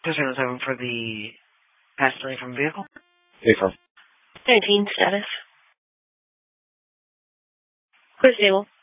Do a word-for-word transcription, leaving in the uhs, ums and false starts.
Customer seven for the passenger from vehicle. Vehicle. nineteen status. Clear stable.